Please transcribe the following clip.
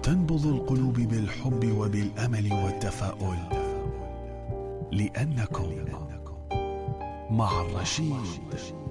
تنبض القلوب بالحب وبالأمل والتفاؤل، لأنكم مع الرشيد.